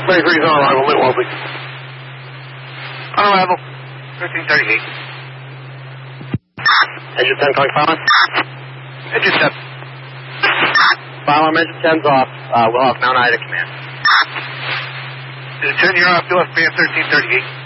23's on arrival, it won't be. On arrival, 1338. Engine 10 calling fire alarm? Engine 10. Fire alarm engine 10's off. We'll have Mount Ida command. Engine 10, you're off, Philip, band 1338.